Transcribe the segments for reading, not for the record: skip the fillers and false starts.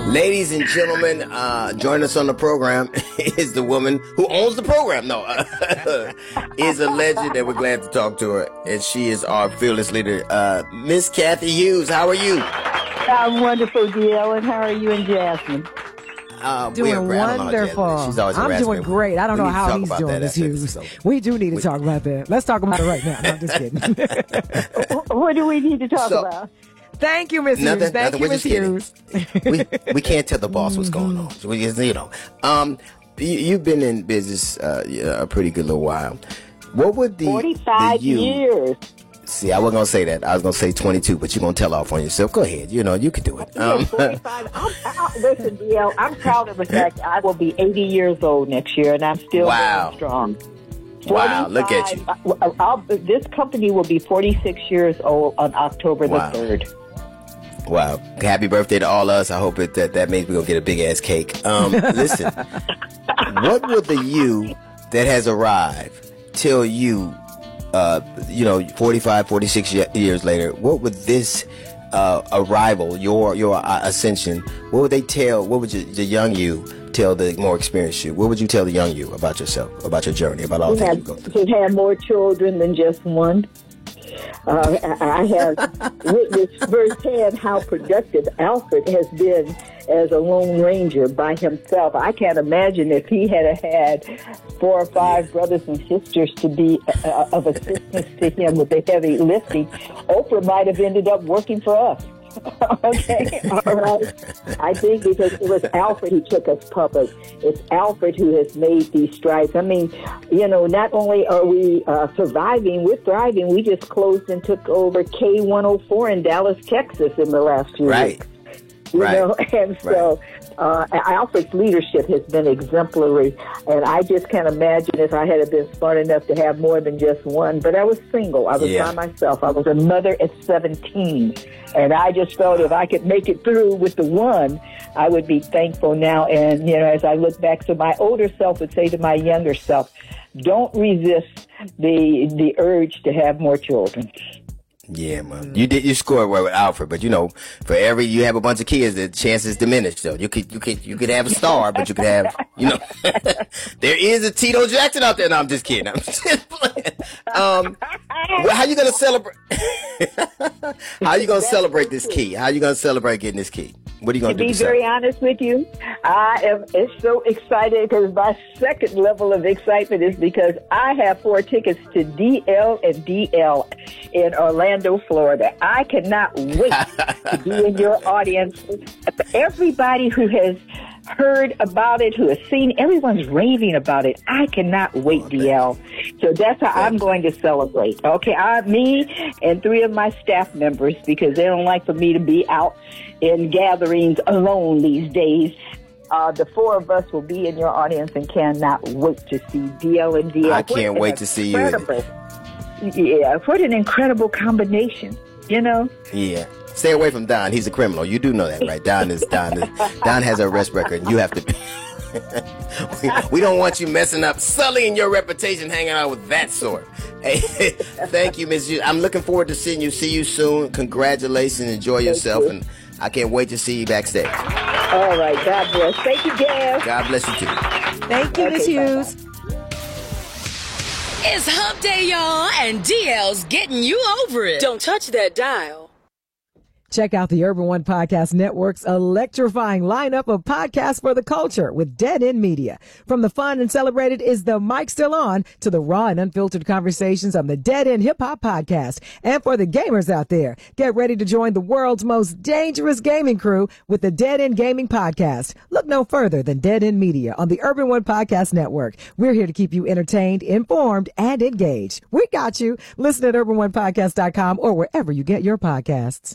Ladies and gentlemen, joining us on the program is the woman who owns the program. No, is a legend, and we're glad to talk to her. And she is our fearless leader, Miss Cathy Hughes. How are you? I'm wonderful, DL, and how are you and Jasmine? Doing wonderful. She's always I'm doing great. I don't know how he's doing, Miss Hughes. We do need to talk about that. Let's talk about it right now. No, I'm just kidding. What do we need to talk about? Thank you, Miss Hughes. Thank you, Miss Hughes. we can't tell the boss what's going on. So we just, you've been in business a pretty good little while. What would 45 years. See, I wasn't going to say that. I was going to say 22, but you're going to tell off on yourself. Go ahead. You can do it. 45. Listen, DL, I'm proud of the fact I will be 80 years old next year, and I'm still very strong. Wow, look at you. This company will be 46 years old on October the 3rd. Wow. Happy birthday to all of us. I hope that means we're going to get a big-ass cake. Listen, what would the you that has arrived tell you, 45, 46 years later, what would this arrival, your ascension, what would they tell, what would the young you tell the more experienced you? What would you tell the young you about yourself, about your journey, about all things you go through? To have more children than just one. I have witnessed firsthand how productive Alfred has been as a Lone Ranger by himself. I can't imagine if he had 4 or 5 brothers and sisters to be of assistance to him with the heavy lifting. Oprah might have ended up working for us. Okay, all right. I think because it was Alfred who took us public. It's Alfred who has made these strides. I mean, not only are we surviving, we're thriving. We just closed and took over K104 in Dallas, Texas in the last few weeks. And so Alfred's leadership has been exemplary, and I just can't imagine if I had been smart enough to have more than just one. But I was single. I was by myself. I was a mother at 17, and I just felt if I could make it through with the one, I would be thankful now. And, as I look back, so my older self would say to my younger self, don't resist the urge to have more children. Yeah, man. You scored well with Alfred, but for every you have a bunch of kids, the chances diminish. So you could have a star, but you could have there is a Tito Jackson out there. No, I'm just kidding. I'm just playing. How you gonna celebrate? How you gonna celebrate this key? How you gonna celebrate getting this key? What are you gonna do? To be very honest with you, I am so excited because my second level of excitement is because I have 4 tickets to DL and DL in Orlando, Florida. I cannot wait to be in your audience. Everybody who has heard about it, who has seen, everyone's raving about it. I cannot wait, DL. So that's how I'm going to celebrate. Okay, me and 3 of my staff members, because they don't like for me to be out in gatherings alone these days. The 4 of us will be in your audience and cannot wait to see DL and DL. I can't wait to see you. Yeah, what an incredible combination, Yeah. Stay away from Don. He's a criminal. You do know that, right? Don has an arrest record. You have to. we don't want you messing up, sullying your reputation, hanging out with that sort. Hey, thank you, Ms. I'm looking forward to seeing you. See you soon. Congratulations. Enjoy yourself, and I can't wait to see you backstage. All right. God bless. Thank you, Gav. God bless you too. Thank you, Ms. Hughes. It's hump day, y'all, and DL's getting you over it. Don't touch that dial. Check out the Urban One Podcast Network's electrifying lineup of podcasts for the culture with Dead End Media. From the fun and celebrated Is the Mic Still On to the raw and unfiltered conversations on the Dead End Hip Hop Podcast. And for the gamers out there, get ready to join the world's most dangerous gaming crew with the Dead End Gaming Podcast. Look no further than Dead End Media on the Urban One Podcast Network. We're here to keep you entertained, informed, and engaged. We got you. Listen at urbanonepodcast.com or wherever you get your podcasts.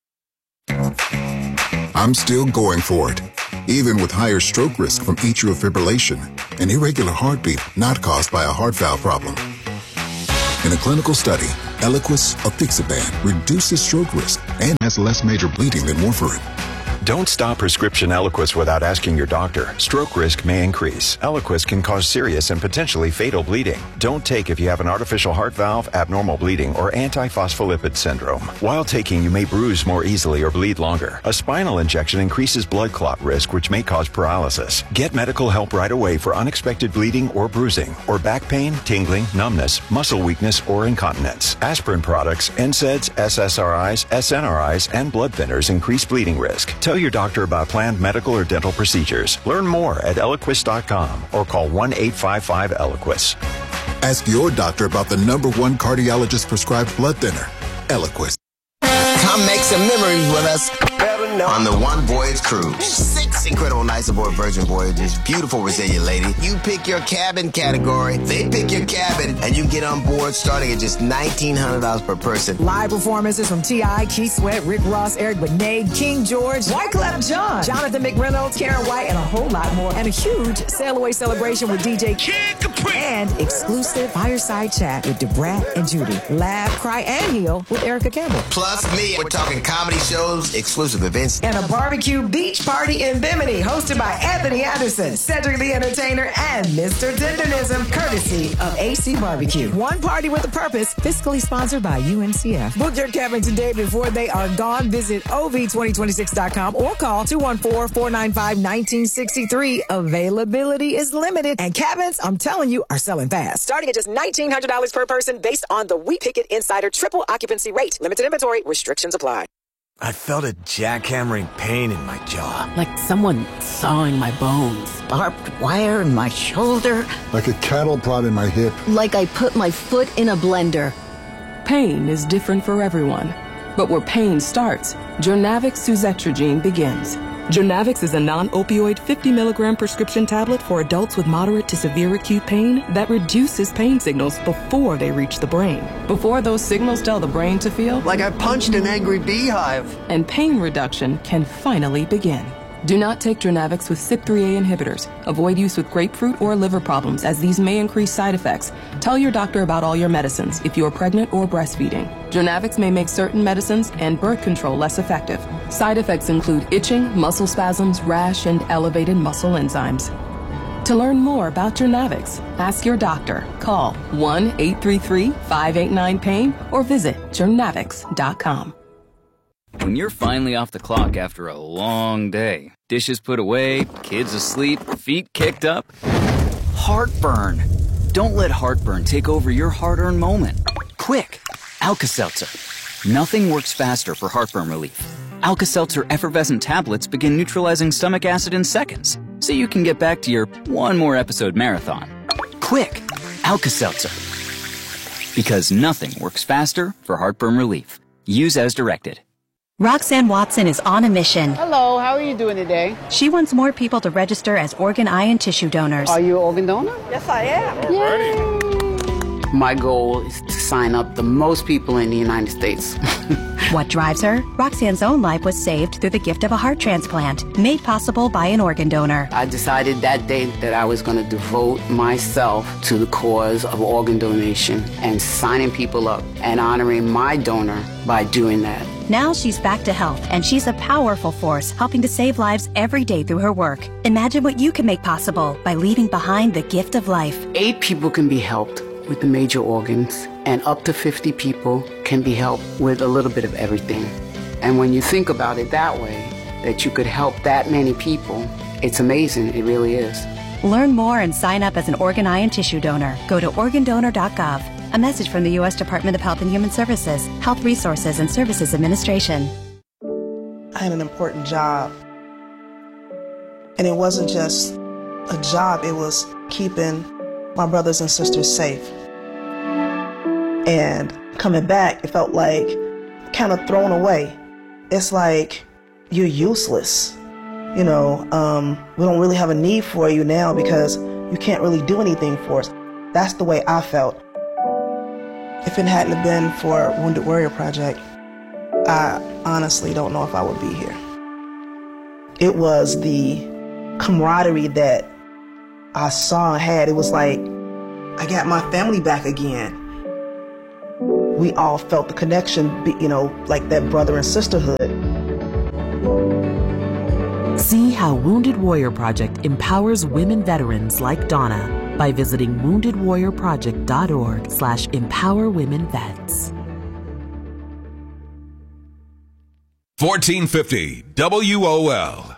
I'm still going for it, even with higher stroke risk from atrial fibrillation, an irregular heartbeat not caused by a heart valve problem. In a clinical study, Eliquis apixaban reduces stroke risk and has less major bleeding than warfarin. Don't stop prescription Eliquis without asking your doctor. Stroke risk may increase. Eliquis can cause serious and potentially fatal bleeding. Don't take if you have an artificial heart valve, abnormal bleeding, or antiphospholipid syndrome. While taking, you may bruise more easily or bleed longer. A spinal injection increases blood clot risk, which may cause paralysis. Get medical help right away for unexpected bleeding or bruising, or back pain, tingling, numbness, muscle weakness, or incontinence. Aspirin products, NSAIDs, SSRIs, SNRIs, and blood thinners increase bleeding risk. Tell your doctor about planned medical or dental procedures. Learn more at Eliquis.com or call 1-855-ELIQUIS. Ask your doctor about the #1 cardiologist prescribed blood thinner, Eliquis. Come make some memories with us on the One Voyage Cruise. 6 incredible nights aboard Virgin Voyages. Beautiful, resilient lady. You pick your cabin category, they pick your cabin, and you get on board starting at just $1,900 per person. Live performances from T.I., Keith Sweat, Rick Ross, Eric Benet, King George, Wyclef Jean, Jonathan McReynolds, Karen White, and a whole lot more. And a huge sail away celebration with DJ Kid Capri. And exclusive fireside chat with Debrat and Judy. Laugh, cry, and heal with Erica Campbell. Plus me. We're talking comedy shows, exclusive events, and a barbecue beach party in Bimini hosted by Anthony Anderson, Cedric the Entertainer, and Mr. Tendernism, courtesy of AC Barbecue. One party with a purpose, fiscally sponsored by UNCF. Book your cabin today before they are gone. Visit OV2026.com or call 214-495-1963. Availability is limited, and cabins, I'm telling you, are selling fast. Starting at just $1,900 per person based on the We Pick It Insider triple occupancy rate. Limited inventory, restrictions apply. I felt a jackhammering pain in my jaw. Like someone sawing my bones. Barbed wire in my shoulder. Like a cattle prod in my hip. Like I put my foot in a blender. Pain is different for everyone. But where pain starts, Journavx Suzetrigine begins. Journavx is a non-opioid 50-milligram prescription tablet for adults with moderate to severe acute pain that reduces pain signals before they reach the brain. Before those signals tell the brain to feel like I punched an angry beehive. And pain reduction can finally begin. Do not take Journavx with CYP3A inhibitors. Avoid use with grapefruit or liver problems, as these may increase side effects. Tell your doctor about all your medicines if you are pregnant or breastfeeding. Journavx may make certain medicines and birth control less effective. Side effects include itching, muscle spasms, rash, and elevated muscle enzymes. To learn more about Journavx, ask your doctor. Call 1-833-589-PAIN or visit journavx.com. When you're finally off the clock after a long day, dishes put away, kids asleep, feet kicked up, heartburn. Don't let heartburn take over your hard-earned moment. Quick, Alka-Seltzer. Nothing works faster for heartburn relief. Alka-Seltzer effervescent tablets begin neutralizing stomach acid in seconds, so you can get back to your one more episode marathon. Quick, Alka-Seltzer. Because nothing works faster for heartburn relief. Use as directed. Roxanne Watson is on a mission. Hello, how are you doing today? She wants more people to register as organ, eye, and tissue donors. Are you an organ donor? Yes, I am. Yay. My goal is to sign up the most people in the United States. What drives her? Roxanne's own life was saved through the gift of a heart transplant, made possible by an organ donor. I decided that day that I was going to devote myself to the cause of organ donation and signing people up and honoring my donor by doing that. Now she's back to health, and she's a powerful force helping to save lives every day through her work. Imagine what you can make possible by leaving behind the gift of life. 8 people can be helped with the major organs, and up to 50 people can be helped with a little bit of everything. And when you think about it that way, that you could help that many people, it's amazing. It really is. Learn more and sign up as an organ, eye, and tissue donor. Go to organdonor.gov. A message from the U.S. Department of Health and Human Services, Health Resources and Services Administration. I had an important job. And it wasn't just a job, it was keeping my brothers and sisters safe. And coming back, it felt like kind of thrown away. It's like you're useless. You know, we don't really have a need for you now because you can't really do anything for us. That's the way I felt. If it hadn't have been for Wounded Warrior Project, I honestly don't know if I would be here. It was the camaraderie that I saw and had. It was like, I got my family back again. We all felt the connection, you know, like that brother and sisterhood. how Wounded Warrior Project empowers women veterans like Donna by visiting woundedwarriorproject.org/empowerwomenvets. 1450 WOL.